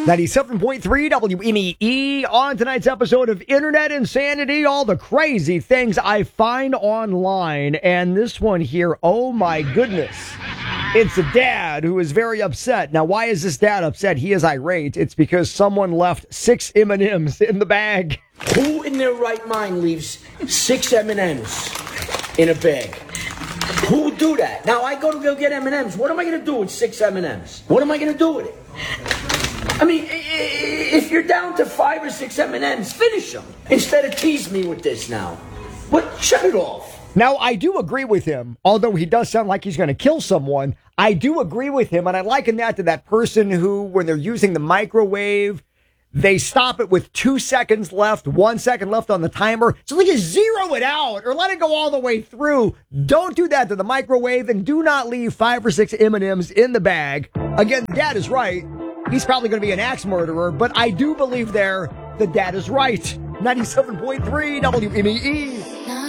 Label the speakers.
Speaker 1: 97.3 WMEE on tonight's episode of Internet Insanity, all the crazy things I find online. And this one here, oh my goodness. It's a dad who is very upset. Now, why is this dad upset? He is irate. It's because someone left 6 M&Ms in the bag.
Speaker 2: Who in their right mind leaves 6 M&Ms in a bag? Who would do that? Now, I go get M&Ms. What am I going to do with 6 M&Ms? What am I going to do with it? I mean, if you're down to 5 or 6 M&Ms, finish them. Instead of tease me with this now. What? Shut it off.
Speaker 1: Now, I do agree with him, although he does sound like he's going to kill someone. I do agree with him, and I liken that to that person who, when they're using the microwave, they stop it with 2 seconds left, 1 second left on the timer. So they just zero it out or let it go all the way through. Don't do that to the microwave, and do not leave 5 or 6 M&Ms in the bag. Again, Dad is right. He's probably going to be an axe murderer, but I do believe the dad is right. 97.3 WMEE.